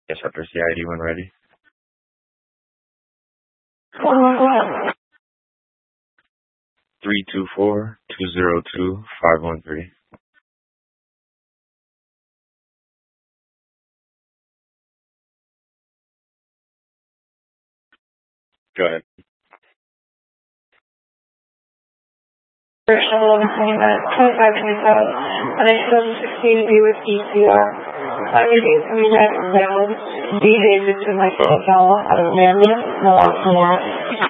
Yes, after CID when ready. 324-202-513. Go ahead. First, 25 and I still 16 be with DCR. I mean, that valid. D-David to my phone. I don't remember. No,